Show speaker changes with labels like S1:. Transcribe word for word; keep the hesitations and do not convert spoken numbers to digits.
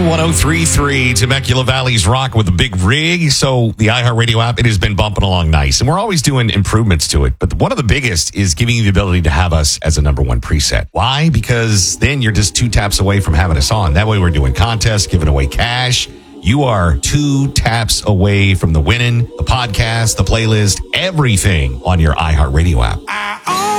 S1: one oh three point three, Temecula Valley's Rock with a big rig. So the iHeartRadio app, it has been bumping along nice. And we're always doing improvements to it. But one of the biggest is giving you the ability to have us as a number one preset. Why? Because then you're just two taps away from having us on. That way we're doing contests, giving away cash. You are two taps away from the winning, the podcast, the playlist, everything on your iHeartRadio app.